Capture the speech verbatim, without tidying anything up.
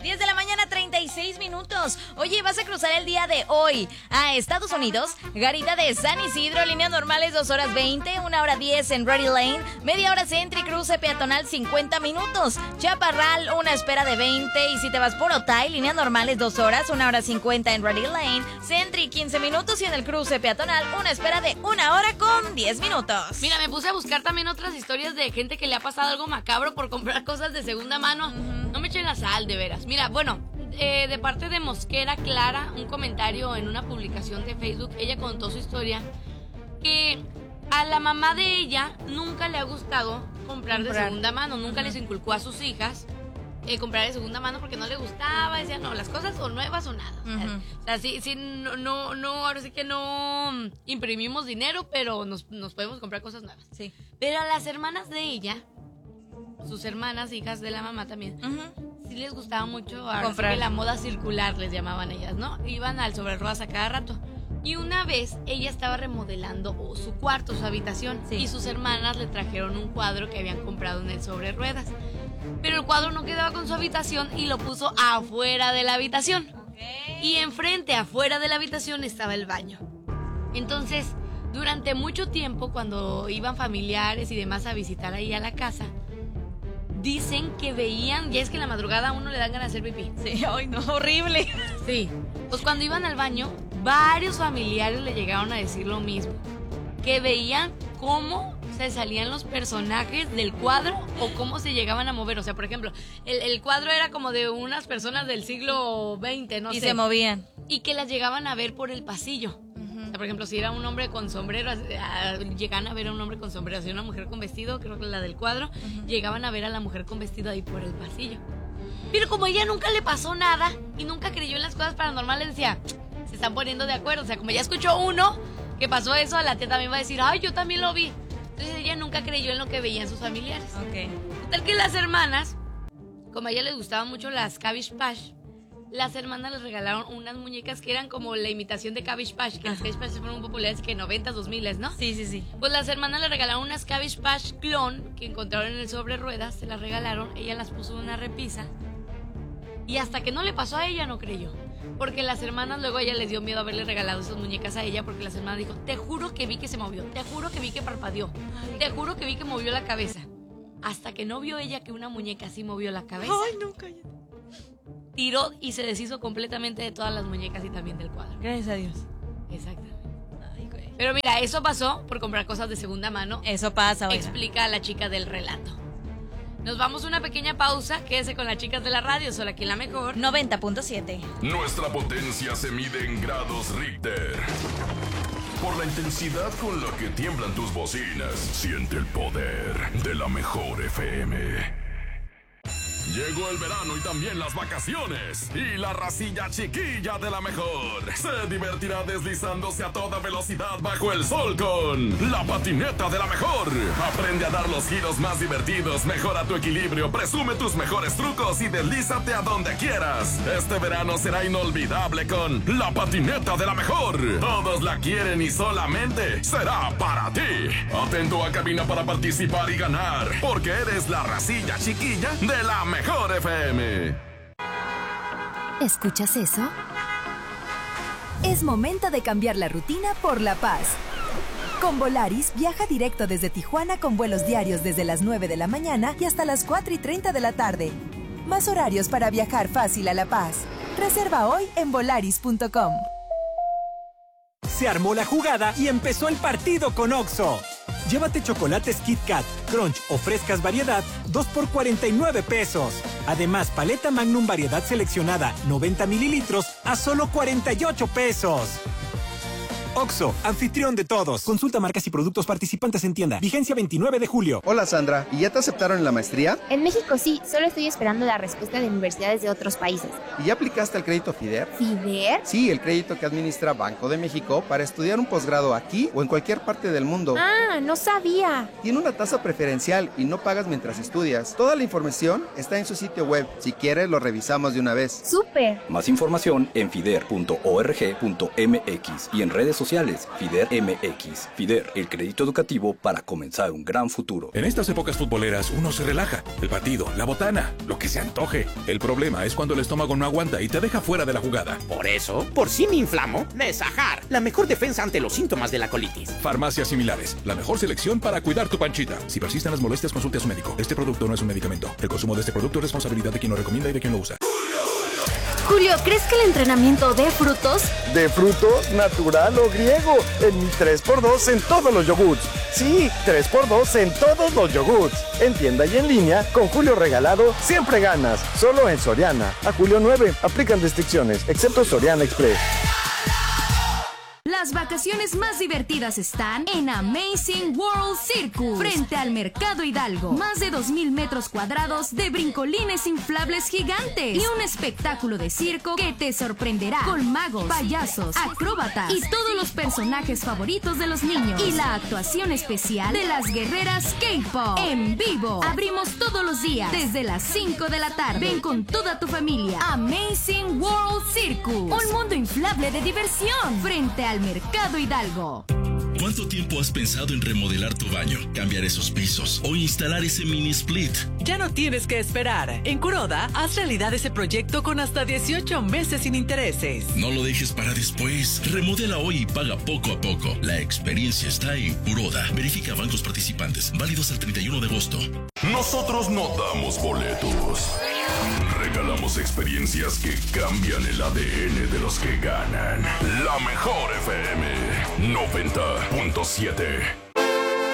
diez de la mañana, treinta y seis minutos. Oye, vas a cruzar el día de hoy a Estados Unidos. Garita de San Isidro, líneas normales dos horas veinte, una hora diez en Ready Lane, media hora Sentry, cruce peatonal cincuenta minutos. Chaparral, una espera de veinte. Y si te vas por Otay, líneas normales dos horas, una hora cincuenta en Ready Lane, Sentry quince minutos. Y en el cruce peatonal, una espera de una hora con diez minutos. Mira, me puse a buscar también otras historias de gente que le ha pasado algo macabro por comprar cosas de segunda mano. Uh-huh. No me echen la sal, de veras. Mira, bueno, eh, de parte de Mosquera Clara, un comentario en una publicación de Facebook, ella contó su historia, que a la mamá de ella nunca le ha gustado comprar, comprar. de segunda mano, nunca uh-huh. les inculcó a sus hijas eh, comprar de segunda mano porque no le gustaba, decía, no, las cosas o nuevas o nada. Uh-huh. O sea, sí, sí, no, no, no, ahora sí que no imprimimos dinero, pero nos, nos podemos comprar cosas nuevas. Sí. Pero a las hermanas de ella, sus hermanas, hijas de la mamá también, uh-huh. sí les gustaba mucho comprar. Sí, la moda circular les llamaban ellas, ¿no? Iban al sobre ruedas a cada rato. Y una vez ella estaba remodelando su cuarto, su habitación, sí. y sus hermanas le trajeron un cuadro que habían comprado en el sobre ruedas. Pero el cuadro no quedaba con su habitación y lo puso afuera de la habitación. Okay. Y enfrente, afuera de la habitación, estaba el baño. Entonces, durante mucho tiempo, cuando iban familiares y demás a visitar ahí a la casa, dicen que veían, ya es que en la madrugada a uno le dan ganas de hacer pipí. Sí, ay no, horrible. Sí, pues cuando iban al baño, varios familiares le llegaron a decir lo mismo, que veían cómo se salían los personajes del cuadro o cómo se llegaban a mover. O sea, por ejemplo, el, el cuadro era como de unas personas del siglo veinte, no y sé. Y se movían. Y que las llegaban a ver por el pasillo. Por ejemplo, si era un hombre con sombrero, llegaban a ver a un hombre con sombrero. Si era una mujer con vestido, creo que la del cuadro, uh-huh. llegaban a ver a la mujer con vestido ahí por el pasillo. Pero como a ella nunca le pasó nada y nunca creyó en las cosas paranormales, decía, se están poniendo de acuerdo. O sea, como ya escuchó uno que pasó eso, la tía también va a decir, ay, yo también lo vi. Entonces ella nunca creyó en lo que veían sus familiares. Okay. Tal que las hermanas, como a ella les gustaban mucho las Cabbage Patch, las hermanas les regalaron unas muñecas que eran como la imitación de Cabbage Patch, que Ajá. las Cabbage Patch fueron muy populares que en noventas, dos miles, ¿no? Sí, sí, sí. Pues las hermanas le regalaron unas Cabbage Patch clon que encontraron en el sobre ruedas, se las regalaron, ella las puso en una repisa y hasta que no le pasó a ella no creyó. Porque las hermanas luego a ella les dio miedo haberle regalado esas muñecas a ella porque las hermanas dijo, te juro que vi que se movió, te juro que vi que parpadeó, Ay, te juro que vi que movió la cabeza. Hasta que no vio ella que una muñeca sí movió la cabeza. Ay, no, cállate. Tiró y se deshizo completamente de todas las muñecas y también del cuadro. Gracias a Dios. Exactamente. Ay, güey. Pero mira, eso pasó por comprar cosas de segunda mano. Eso pasa, oiga. Explica a la chica del relato. Nos vamos a una pequeña pausa. Quédese con las chicas de la radio, solo aquí en La Mejor noventa punto siete. Nuestra potencia se mide en grados Richter. Por la intensidad con la que tiemblan tus bocinas, siente el poder de La Mejor F M. Llegó el verano y también las vacaciones. Y la racilla chiquilla de La Mejor se divertirá deslizándose a toda velocidad bajo el sol con la patineta de La Mejor. Aprende a dar los giros más divertidos, mejora tu equilibrio, presume tus mejores trucos y deslízate a donde quieras. Este verano será inolvidable con la patineta de La Mejor. Todos la quieren y solamente será para ti. Atento a cabina para participar y ganar, porque eres la racilla chiquilla de La Mejor. Mejor F M. ¿Escuchas eso? Es momento de cambiar la rutina por la paz. Con Volaris viaja directo desde Tijuana con vuelos diarios desde las nueve de la mañana y hasta las cuatro y treinta de la tarde. Más horarios para viajar fácil a La Paz. Reserva hoy en volaris punto com. Se armó la jugada y empezó el partido con Oxxo. Llévate chocolates Kit Kat, Crunch o frescas variedad, dos por cuarenta y nueve pesos. Además, paleta Magnum variedad seleccionada, noventa mililitros, a solo cuarenta y ocho pesos. Oxxo, anfitrión de todos. Consulta marcas y productos participantes en tienda. Vigencia veintinueve de julio. Hola Sandra, ¿y ya te aceptaron en la maestría? En México sí, solo estoy esperando la respuesta de universidades de otros países. ¿Y ya aplicaste al crédito FIDER? ¿FIDER? Sí, el crédito que administra Banco de México para estudiar un posgrado aquí o en cualquier parte del mundo. Ah, no sabía. Tiene una tasa preferencial y no pagas mientras estudias. Toda la información está en su sitio web. Si quieres, lo revisamos de una vez. ¡Súper! Más información en fider punto org punto m x y en redes sociales sociales. FIDER M X. FIDER, el crédito educativo para comenzar un gran futuro. En estas épocas futboleras uno se relaja. El partido, la botana, lo que se antoje. El problema es cuando el estómago no aguanta y te deja fuera de la jugada. Por eso, por si me inflamo, Nesajar, la mejor defensa ante los síntomas de la colitis. Farmacias similares, la mejor selección para cuidar tu panchita. Si persisten las molestias, consulte a su médico. Este producto no es un medicamento. El consumo de este producto es responsabilidad de quien lo recomienda y de quien lo usa. Julio, ¿crees que el entrenamiento dé frutos? ¿De frutos, natural o griego? En mi tres por dos en todos los yogurts. Sí, tres por dos en todos los yogurts. En tienda y en línea, con Julio regalado, siempre ganas. Solo en Soriana. A julio nueve, aplican restricciones, excepto Soriana Express. Las vacaciones más divertidas están en Amazing World Circus, frente al Mercado Hidalgo. Más de dos mil metros cuadrados de brincolines inflables gigantes y un espectáculo de circo que te sorprenderá con magos, payasos, acróbatas y todos los personajes favoritos de los niños. Y la actuación especial de las guerreras K-pop en vivo. Abrimos todos los días desde las cinco de la tarde. Ven con toda tu familia. Amazing World Circus, un mundo inflable de diversión frente al Mercado Hidalgo. ¿Cuánto tiempo has pensado en remodelar tu baño, cambiar esos pisos o instalar ese mini split? Ya no tienes que esperar. En Kuroda, haz realidad ese proyecto con hasta dieciocho meses sin intereses. No lo dejes para después. Remodela hoy y paga poco a poco. La experiencia está en Kuroda. Verifica bancos participantes. Válidos al treinta y uno de agosto. Nosotros no damos boletos. Regalamos experiencias que cambian el A D N de los que ganan. La mejor F M noventa punto siete.